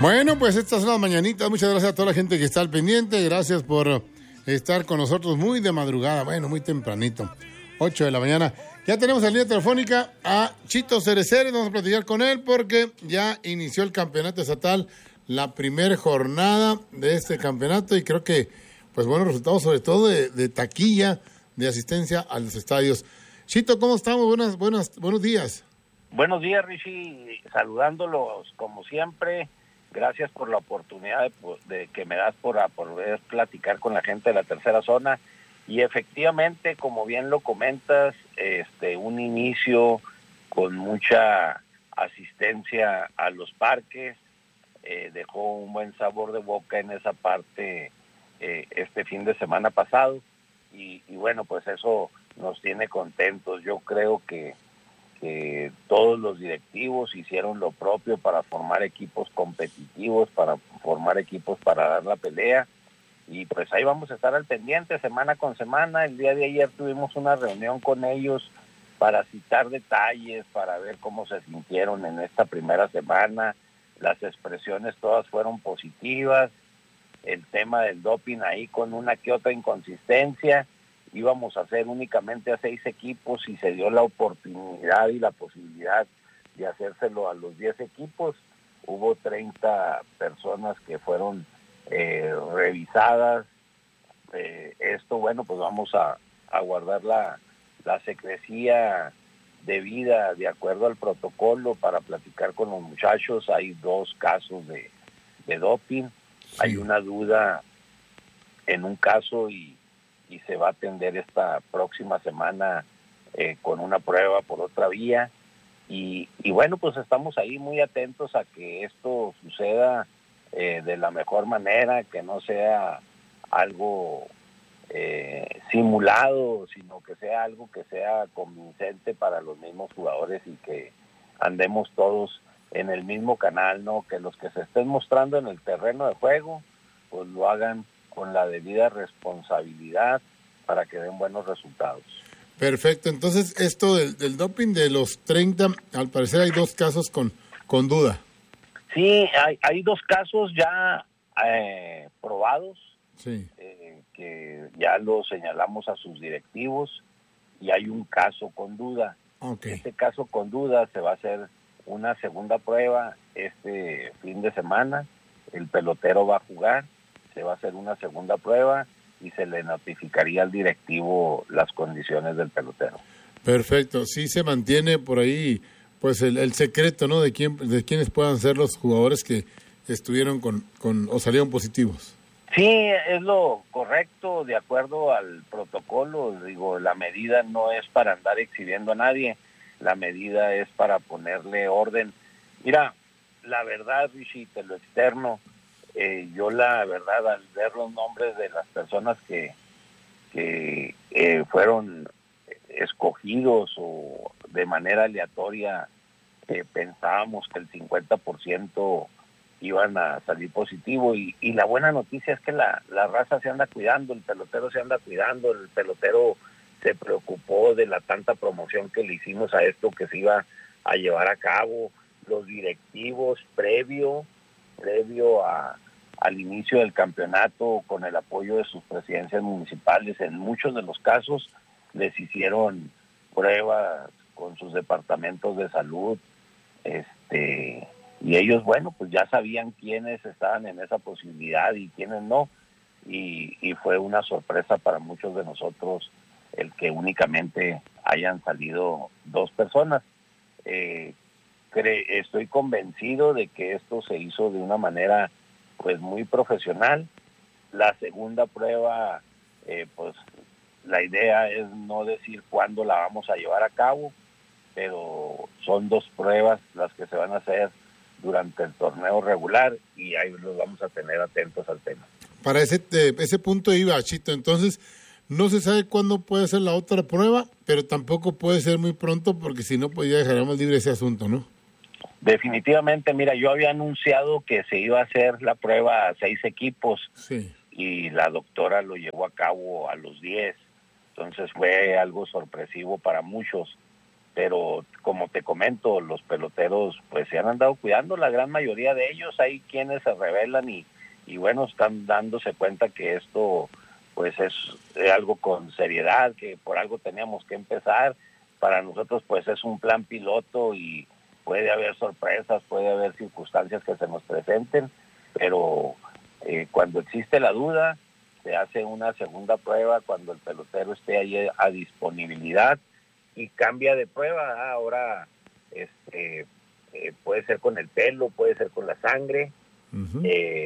Bueno, pues estas son las mañanitas. Muchas gracias a toda la gente que está al pendiente. Gracias por estar con nosotros muy de madrugada. Bueno, muy tempranito. 8 de la mañana. Ya tenemos en línea telefónica a Chito Cerecere. Vamos a platicar con él porque ya inició el campeonato estatal, la primera jornada de este campeonato, y creo que, pues, buenos resultados, sobre todo de taquilla, de asistencia a los estadios. Chito, ¿cómo estamos? Buenos días. Buenos días, Richie. Saludándolos como siempre. Gracias por la oportunidad de que me das por poder platicar con la gente de la tercera zona. Y efectivamente, como bien lo comentas, un inicio con mucha asistencia a los parques, dejó un buen sabor de boca en esa parte este fin de semana pasado. Y bueno, pues eso nos tiene contentos. Yo creo que todos los directivos hicieron lo propio para formar equipos competitivos, para formar equipos para dar la pelea, y pues ahí vamos a estar al pendiente semana con semana. El día de ayer tuvimos una reunión con ellos para citar detalles, para ver cómo se sintieron en esta primera semana. Las expresiones todas fueron positivas, el tema del doping ahí con una que otra inconsistencia. Íbamos a hacer únicamente a 6 equipos y se dio la oportunidad y la posibilidad de hacérselo a los 10 equipos. Hubo 30 personas que fueron revisadas. Esto, bueno, pues vamos a guardar la secrecía debida de acuerdo al protocolo para platicar con los muchachos. Hay 2 casos de doping. Sí. Hay una duda en un caso y se va a atender esta próxima semana con una prueba por otra vía. Y bueno, pues estamos ahí muy atentos a que esto suceda de la mejor manera, que no sea algo simulado, sino que sea algo que sea convincente para los mismos jugadores y que andemos todos en el mismo canal, ¿no? Que los que se estén mostrando en el terreno de juego, pues lo hagan con la debida responsabilidad para que den buenos resultados. Perfecto. Entonces, esto del doping de los 30, al parecer hay 2 casos con duda. Sí, hay 2 casos ya probados, sí. Que ya lo señalamos a sus directivos, y hay un caso con duda. Okay. Este caso con duda se va a hacer una segunda prueba este fin de semana. El pelotero va a jugar, se va a hacer una segunda prueba y se le notificaría al directivo las condiciones del pelotero. Perfecto. Sí se mantiene por ahí, pues, el secreto, ¿no? De quiénes puedan ser los jugadores que estuvieron con o salieron positivos. Sí, es lo correcto, de acuerdo al protocolo. Digo, la medida no es para andar exhibiendo a nadie, la medida es para ponerle orden. Mira, la verdad, Richie, te lo externo, yo la verdad, al ver los nombres de las personas que fueron escogidos o de manera aleatoria, pensábamos que el 50% iban a salir positivo, y la buena noticia es que la raza se anda cuidando, el pelotero se anda cuidando, el pelotero se preocupó de la tanta promoción que le hicimos a esto que se iba a llevar a cabo. Los directivos previo al inicio del campeonato, con el apoyo de sus presidencias municipales, en muchos de los casos les hicieron pruebas con sus departamentos de salud, y ellos, bueno, pues ya sabían quiénes estaban en esa posibilidad y quiénes no, y fue una sorpresa para muchos de nosotros el que únicamente hayan salido 2 personas. Estoy convencido de que esto se hizo de una manera, pues, muy profesional. La segunda prueba, pues la idea es no decir cuándo la vamos a llevar a cabo, pero son 2 pruebas las que se van a hacer durante el torneo regular, y ahí los vamos a tener atentos al tema. Para ese punto iba, Chito. Entonces, no se sabe cuándo puede ser la otra prueba, pero tampoco puede ser muy pronto, porque si no, pues ya dejaremos libre ese asunto, ¿no? Definitivamente, mira, yo había anunciado que se iba a hacer la prueba a 6 equipos, sí, y la doctora lo llevó a cabo a los 10, entonces fue algo sorpresivo para muchos. pero como te comento, los peloteros pues se han andado cuidando, la gran mayoría de ellos. Hay quienes se rebelan y bueno, están dándose cuenta que esto pues es algo con seriedad, que por algo teníamos que empezar. Para nosotros pues es un plan piloto y puede haber sorpresas, puede haber circunstancias que se nos presenten, pero cuando existe la duda, se hace una segunda prueba cuando el pelotero esté ahí a disponibilidad y cambia de prueba. Ahora puede ser con el pelo, puede ser con la sangre, Uh-huh.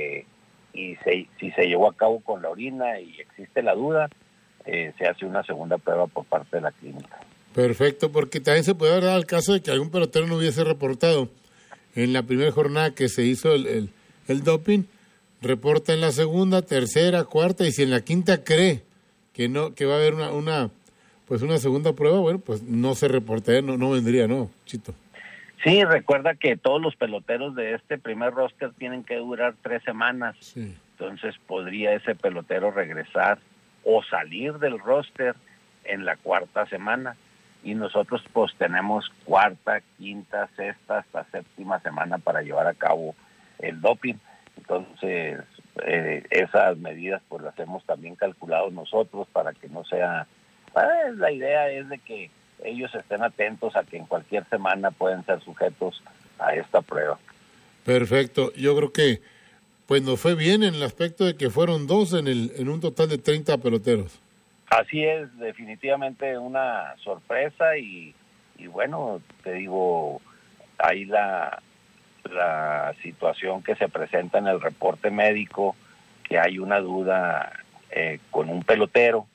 y si se llevó a cabo con la orina y existe la duda, se hace una segunda prueba por parte de la clínica. Perfecto, porque también se puede haber dado el caso de que algún pelotero no hubiese reportado en la primera jornada que se hizo el doping, reporta en la segunda, tercera, cuarta, y si en la quinta cree que no, que va a haber una segunda prueba, bueno, pues no se reportaría, no vendría, ¿no, Chito? Sí, recuerda que todos los peloteros de este primer roster tienen que durar 3 semanas. Sí. Entonces podría ese pelotero regresar o salir del roster en la 4ª semana. Y nosotros pues tenemos 4ª, 5ª, 6ª hasta 7ª semana para llevar a cabo el doping. Entonces esas medidas pues las hemos también calculado nosotros para que no sea... la idea es de que ellos estén atentos a que en cualquier semana pueden ser sujetos a esta prueba. Perfecto, yo creo que pues nos fue bien en el aspecto de que fueron 2 en un total de 30 peloteros. Así es, definitivamente una sorpresa y bueno, te digo, ahí la situación que se presenta en el reporte médico, que hay una duda con un pelotero,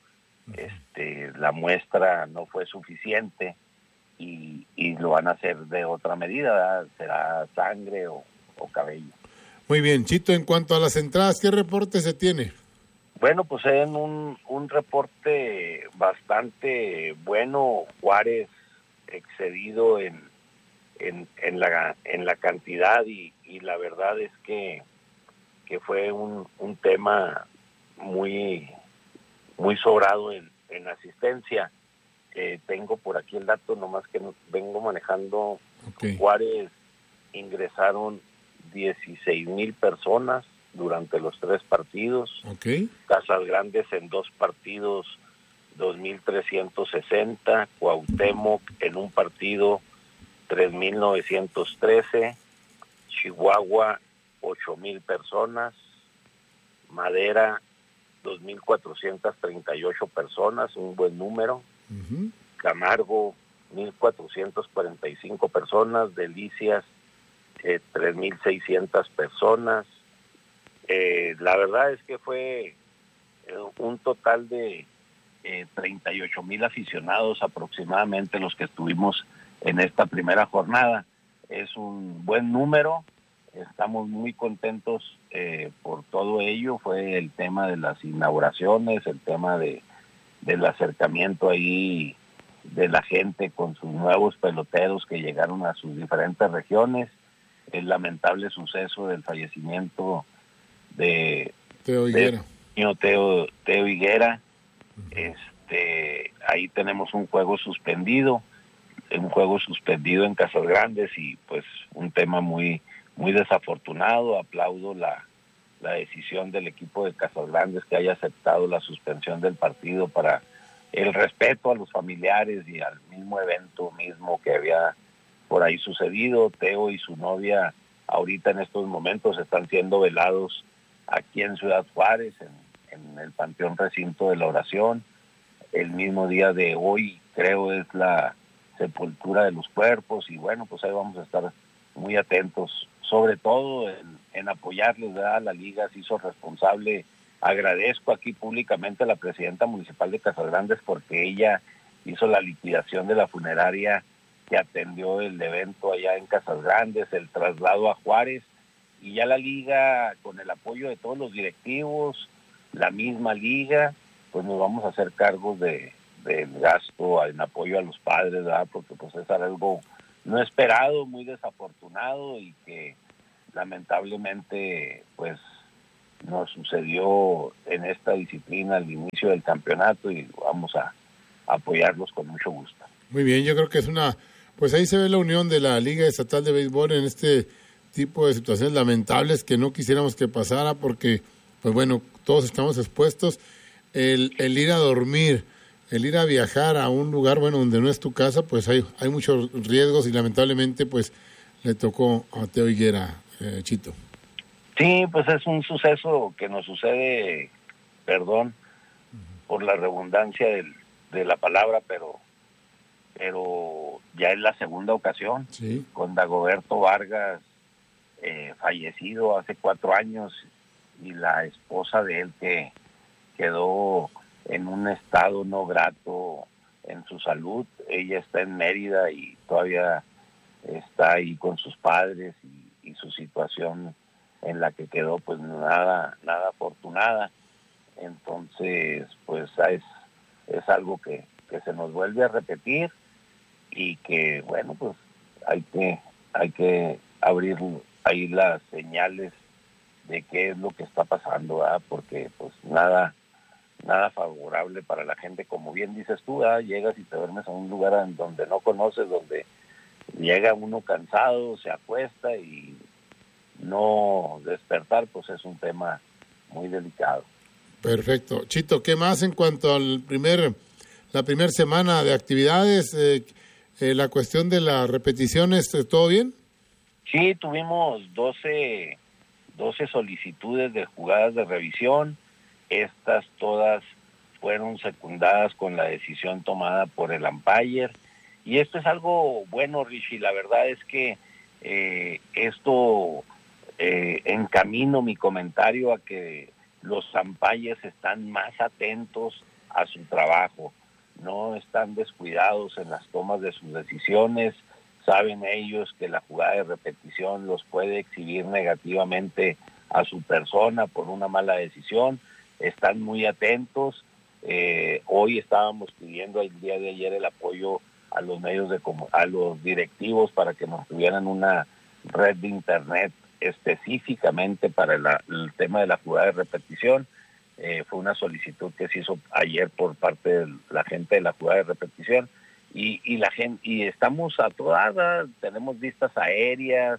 la muestra no fue suficiente y lo van a hacer de otra medida, ¿verdad? Será sangre o cabello. Muy bien, Chito, en cuanto a las entradas, ¿qué reporte se tiene? Bueno, pues en un reporte bastante bueno. Juárez excedido en la cantidad y la verdad es que fue un tema muy sobrado en asistencia. Tengo por aquí el dato, nomás que vengo manejando. Okay. Juárez ingresaron 16,000 personas durante los 3 partidos. Okay. Casas Grandes en 2 partidos 2,360, Cuauhtémoc en un partido 3,913, Chihuahua 8,000 personas, Madera 2,438 personas, un buen número. Uh-huh. Camargo 1,445 personas, Delicias 3,600 personas. La verdad es que fue un total de 38,000 aficionados aproximadamente los que estuvimos en esta primera jornada. Es un buen número, estamos muy contentos por todo ello. Fue el tema de las inauguraciones, el tema del acercamiento ahí de la gente con sus nuevos peloteros que llegaron a sus diferentes regiones, el lamentable suceso del fallecimiento de Teo Higuera. Teo Higuera. Ahí tenemos un juego suspendido en Casas Grandes y pues un tema muy desafortunado. Aplaudo la decisión del equipo de Casas Grandes que haya aceptado la suspensión del partido para el respeto a los familiares y al mismo evento mismo que había por ahí sucedido. Teo y su novia ahorita en estos momentos están siendo velados aquí en Ciudad Juárez, en el Panteón Recinto de la Oración. El mismo día de hoy creo es la sepultura de los cuerpos y bueno, pues ahí vamos a estar muy atentos, sobre todo en apoyarles, ¿verdad? La liga se hizo responsable. Agradezco aquí públicamente a la presidenta municipal de Casas Grandes porque ella hizo la liquidación de la funeraria que atendió el evento allá en Casas Grandes, el traslado a Juárez, y ya la liga, con el apoyo de todos los directivos, la misma liga, pues nos vamos a hacer cargos del gasto en apoyo a los padres, ¿verdad? Porque pues es algo no esperado, muy desafortunado y que lamentablemente pues nos sucedió en esta disciplina al inicio del campeonato y vamos a apoyarlos con mucho gusto. Muy bien, yo creo que es pues ahí se ve la unión de la Liga Estatal de Béisbol en este tipo de situaciones lamentables que no quisiéramos que pasara porque, pues bueno, todos estamos expuestos. El ir a dormir, el ir a viajar a un lugar, bueno, donde no es tu casa, pues hay muchos riesgos y lamentablemente, pues, le tocó a Teo Higuera, Chito. Sí, pues es un suceso que nos sucede, perdón por la redundancia de la palabra, pero ya es la segunda ocasión, sí, con Dagoberto Vargas, fallecido hace 4 años, y la esposa de él que quedó en un estado no grato en su salud. Ella está en Mérida y todavía está ahí con sus padres, y su situación en la que quedó pues nada afortunada. Entonces pues es algo que se nos vuelve a repetir, y que bueno, pues hay que abrir ahí las señales de qué es lo que está pasando, ¿verdad? Porque pues nada favorable para la gente, como bien dices tú, ¿verdad? Llegas y te duermes en un lugar en donde no conoces, donde llega uno cansado, se acuesta, y no despertar pues es un tema muy delicado. Perfecto. Chito, ¿qué más en cuanto al la primera semana de actividades? La cuestión de las repeticiones, ¿todo bien? Sí, tuvimos 12 solicitudes de jugadas de revisión. Estas todas fueron secundadas con la decisión tomada por el umpire. Y esto es algo bueno, Richie. La verdad es que esto encamino mi comentario a que los umpires están más atentos a su trabajo. No están descuidados en las tomas de sus decisiones. Saben ellos que la jugada de repetición los puede exhibir negativamente a su persona por una mala decisión. Están muy atentos. Hoy estábamos pidiendo el día de ayer el apoyo a los medios a los directivos para que nos tuvieran una red de internet específicamente para el tema de la jugada de repetición. Fue una solicitud que se hizo ayer por parte de la gente de la jugada de repetición, y la gente, y estamos a todas, tenemos vistas aéreas.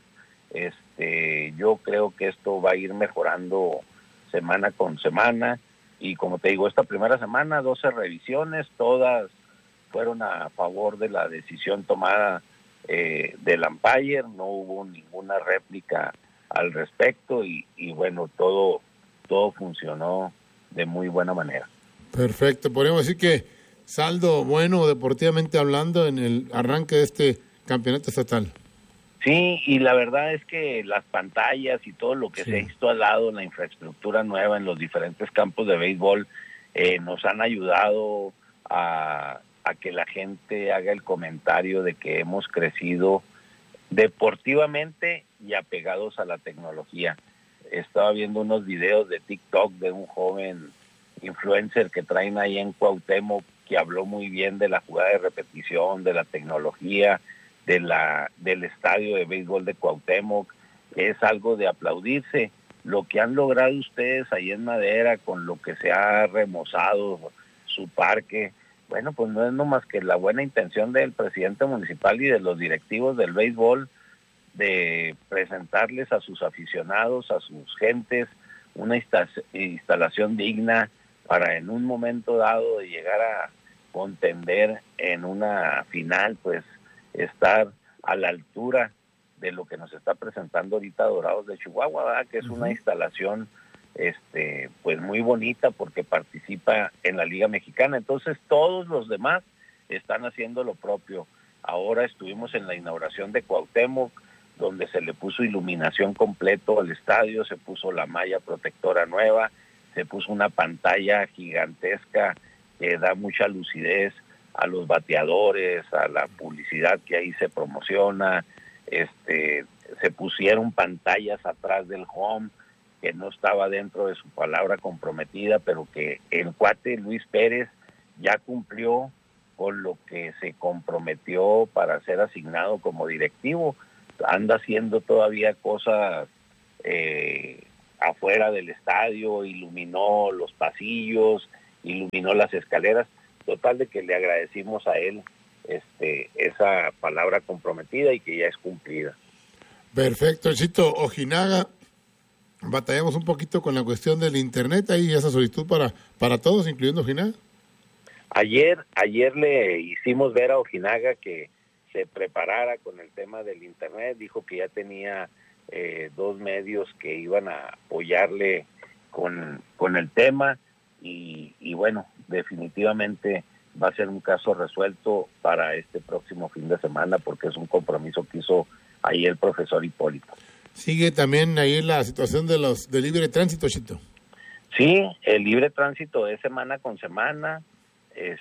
Yo creo que esto va a ir mejorando semana con semana, y como te digo, esta primera semana 12 revisiones, todas fueron a favor de la decisión tomada del umpire. No hubo ninguna réplica al respecto, y bueno, todo funcionó de muy buena manera. Perfecto, podemos decir que saldo bueno deportivamente hablando en el arranque de este campeonato estatal. Sí, y la verdad es que las pantallas y todo lo que se ha instalado en la infraestructura nueva en los diferentes campos de béisbol nos han ayudado a que la gente haga el comentario de que hemos crecido deportivamente y apegados a la tecnología. Estaba viendo unos videos de TikTok de un joven influencer que traen ahí en Cuauhtémoc, que habló muy bien de la jugada de repetición, de la tecnología, del estadio de béisbol de Cuauhtémoc. Es algo de aplaudirse. Lo que han logrado ustedes ahí en Madera, con lo que se ha remozado su parque, bueno, pues no es nomás que la buena intención del presidente municipal y de los directivos del béisbol de presentarles a sus aficionados, a sus gentes, una instalación digna para en un momento dado de llegar a contender en una final, pues estar a la altura de lo que nos está presentando ahorita Dorados de Chihuahua, ¿verdad? Que es una instalación pues muy bonita, porque participa en la Liga Mexicana. Entonces todos los demás están haciendo lo propio. Ahora estuvimos en la inauguración de Cuauhtémoc, donde se le puso iluminación completo al estadio, se puso la malla protectora nueva, se puso una pantalla gigantesca que da mucha lucidez a los bateadores, a la publicidad que ahí se promociona. Se pusieron pantallas atrás del home, que no estaba dentro de su palabra comprometida, pero que el cuate Luis Pérez ya cumplió con lo que se comprometió para ser asignado como directivo. Anda haciendo todavía cosas afuera del estadio, iluminó los pasillos, iluminó las escaleras. Total de que le agradecimos a él esa palabra comprometida y que ya es cumplida. Perfecto, Chito. Ojinaga, batallamos un poquito con la cuestión del internet, ahí esa solicitud para todos, incluyendo Ojinaga. Ayer le hicimos ver a Ojinaga que se preparara con el tema del internet, dijo que ya tenía 2 medios que iban a apoyarle con el tema y bueno, definitivamente va a ser un caso resuelto para este próximo fin de semana porque es un compromiso que hizo ahí el profesor Hipólito. Sigue también ahí la situación de los de libre tránsito, Chito. Sí, el libre tránsito es semana con semana, es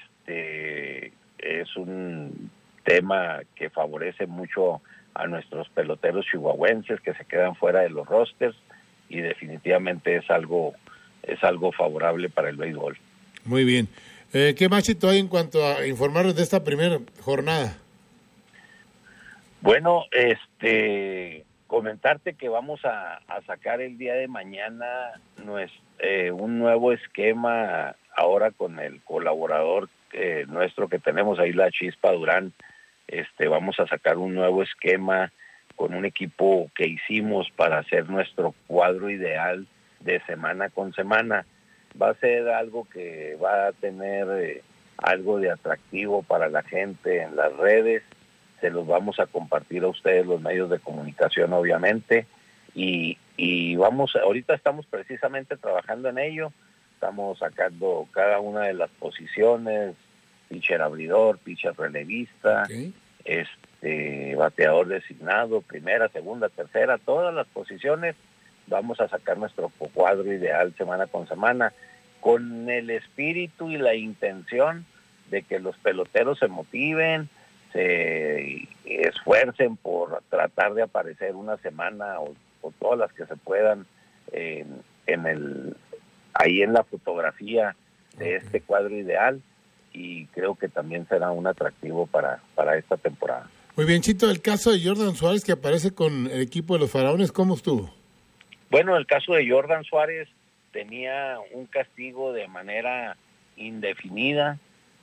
un tema que favorece mucho a nuestros peloteros chihuahuenses que se quedan fuera de los rosters y definitivamente es algo favorable para el béisbol. Muy bien. ¿Qué más, Chito, hay en cuanto a informarles de esta primera jornada? Bueno, comentarte que vamos a sacar el día de mañana un nuevo esquema ahora con el colaborador nuestro que tenemos ahí, la Chispa Durán. Vamos a sacar un nuevo esquema con un equipo que hicimos para hacer nuestro cuadro ideal de semana con semana. Va a ser algo que va a tener algo de atractivo para la gente en las redes. Se los vamos a compartir a ustedes, los medios de comunicación, obviamente. Y ahorita estamos precisamente trabajando en ello. Estamos sacando cada una de las posiciones, pitcher abridor, pitcher relevista, Okay. Bateador designado, primera, segunda, tercera, todas las posiciones. Vamos a sacar nuestro cuadro ideal semana con semana, con el espíritu y la intención de que los peloteros se motiven, se esfuercen por tratar de aparecer una semana o todas las que se puedan ahí en la fotografía de este cuadro ideal, y creo que también será un atractivo para esta temporada. Muy bien, Chito, el caso de Jordan Suárez que aparece con el equipo de los Faraones, ¿cómo estuvo? Bueno, el caso de Jordan Suárez tenía un castigo de manera indefinida,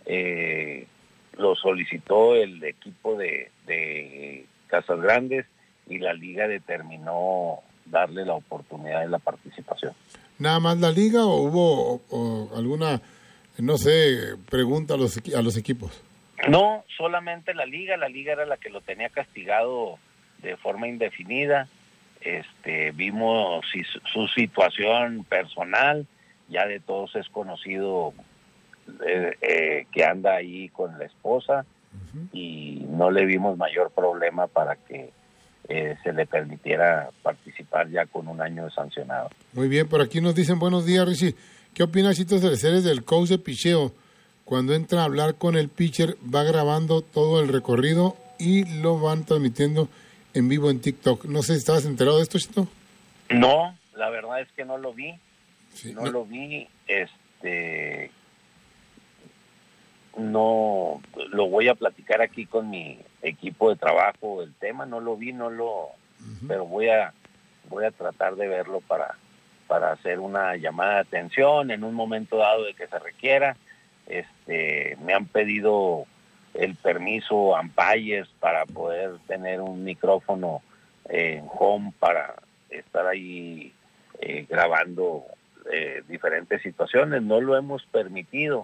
lo solicitó el equipo de Casas Grandes y la liga determinó darle la oportunidad de la participación. ¿Nada más la liga o hubo alguna, no sé, pregunta a los equipos? No, solamente la liga era la que lo tenía castigado de forma indefinida. Vimos su situación personal, ya de todos es conocido que anda ahí con la esposa, uh-huh, y no le vimos mayor problema para que se le permitiera participar ya con un año de sancionado. Muy bien, por aquí nos dicen buenos días, Richie. ¿Qué opinas, Chito, de las series del coach de picheo? Cuando entra a hablar con el pitcher, va grabando todo el recorrido y lo van transmitiendo en vivo en TikTok. No sé si estabas enterado de esto, Chito. No, la verdad es que no lo vi. Sí, no lo vi. No lo voy a platicar aquí con mi equipo de trabajo el tema. No lo vi, uh-huh, pero voy a tratar de verlo para hacer una llamada de atención en un momento dado de que se requiera. Me han pedido el permiso umpires para poder tener un micrófono en home para estar ahí grabando diferentes situaciones. No lo hemos permitido.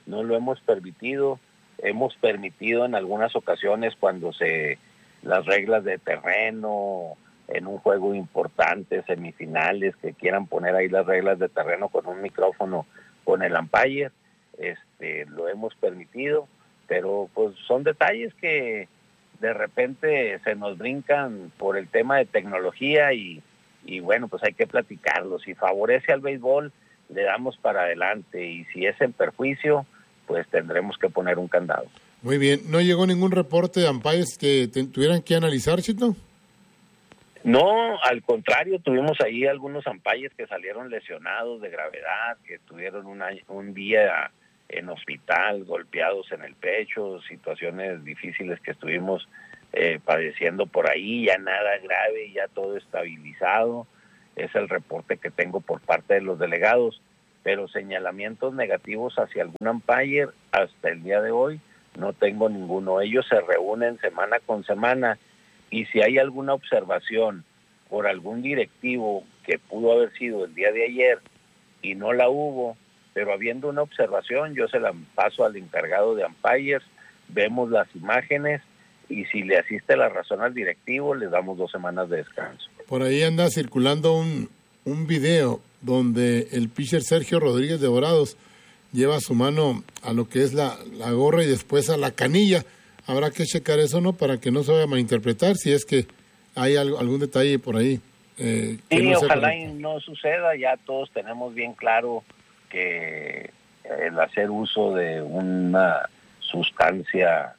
Hemos permitido en algunas ocasiones cuando las reglas de terreno en un juego importante, semifinales, que quieran poner ahí las reglas de terreno con un micrófono con el umpire, lo hemos permitido, pero pues son detalles que de repente se nos brincan por el tema de tecnología y bueno, pues hay que platicarlo. Si favorece al béisbol, le damos para adelante, y si es en perjuicio, pues tendremos que poner un candado. Muy bien, ¿no llegó ningún reporte de umpires que tuvieran que analizar, Chito? No, al contrario, tuvimos ahí algunos umpires que salieron lesionados de gravedad, que tuvieron un día en hospital, golpeados en el pecho, situaciones difíciles que estuvimos padeciendo por ahí, ya nada grave, ya todo estabilizado. Es el reporte que tengo por parte de los delegados, pero señalamientos negativos hacia algún umpire hasta el día de hoy no tengo ninguno. Ellos se reúnen semana con semana y si hay alguna observación por algún directivo que pudo haber sido el día de ayer y no la hubo, pero habiendo una observación, yo se la paso al encargado de umpires, vemos las imágenes y si le asiste la razón al directivo, le damos 2 semanas de descanso. Por ahí anda circulando un video donde el pitcher Sergio Rodríguez de Dorados lleva su mano a lo que es la gorra y después a la canilla. Habrá que checar eso, ¿no? Para que no se vaya a malinterpretar si es que hay algún detalle por ahí. Sí, no ojalá y no suceda. Ya todos tenemos bien claro que el hacer uso de una sustancia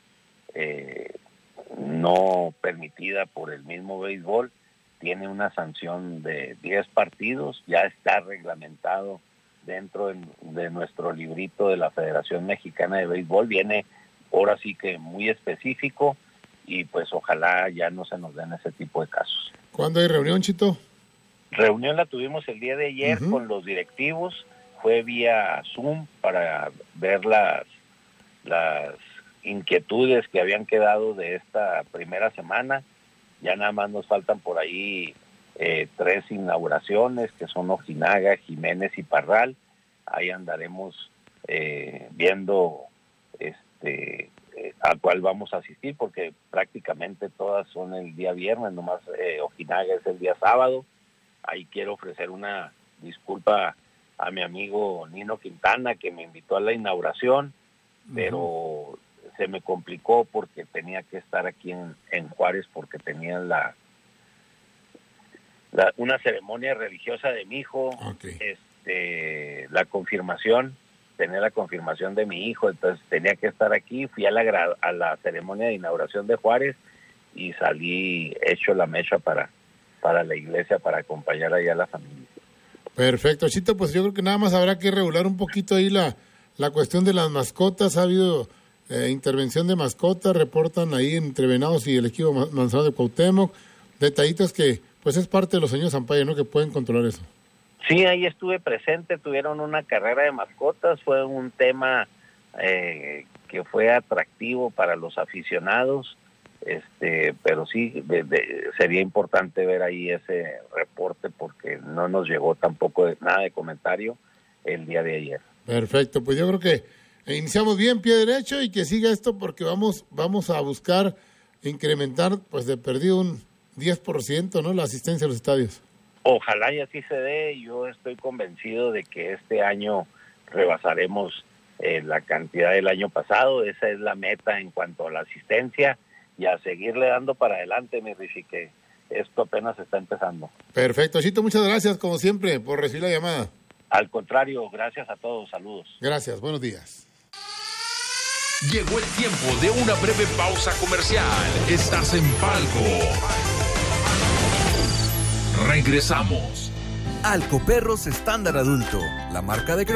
no permitida por el mismo béisbol tiene una sanción de 10 partidos, ya está reglamentado dentro de nuestro librito de la Federación Mexicana de Béisbol, viene ahora sí que muy específico y pues ojalá ya no se nos den ese tipo de casos. ¿Cuándo hay reunión, Chito? Reunión la tuvimos el día de ayer con los directivos, fue vía Zoom para ver las inquietudes que habían quedado de esta primera semana. Ya nada más nos faltan por ahí 3 inauguraciones, que son Ojinaga, Jiménez y Parral. Ahí andaremos viendo a cuál vamos a asistir, porque prácticamente todas son el día viernes, nomás Ojinaga es el día sábado. Ahí quiero ofrecer una disculpa a mi amigo Nino Quintana, que me invitó a la inauguración, pero se me complicó porque tenía que estar aquí en Juárez porque tenía una ceremonia religiosa de mi hijo, la confirmación, tenía la confirmación de mi hijo, entonces tenía que estar aquí. Fui a la ceremonia de inauguración de Juárez y salí hecho la mecha para la iglesia, para acompañar allá a la familia. Perfecto, Chito, pues yo creo que nada más habrá que regular un poquito ahí la cuestión de las mascotas. Ha habido intervención de mascotas, reportan ahí entre Venados y el equipo Manzano de Cuauhtémoc, detallitos que pues es parte de los señores Zampaya, ¿no? Que pueden controlar eso. Sí, ahí estuve presente, tuvieron una carrera de mascotas, fue un tema que fue atractivo para los aficionados, pero sí sería importante ver ahí ese reporte porque no nos llegó tampoco nada de comentario el día de ayer. Perfecto, pues yo creo que iniciamos bien, pie derecho, y que siga esto porque vamos a buscar incrementar pues de perdido un 10%, ¿no? La asistencia a los estadios. Ojalá y así se dé. Yo estoy convencido de que este año rebasaremos la cantidad del año pasado. Esa es la meta en cuanto a la asistencia y a seguirle dando para adelante, mi Richie, que esto apenas está empezando. Perfecto, Chito, muchas gracias como siempre por recibir la llamada. Al contrario, gracias a todos, saludos. Gracias, buenos días. Llegó el tiempo de una breve pausa comercial. Estás en Palco. Regresamos. Alcoperros estándar adulto, la marca de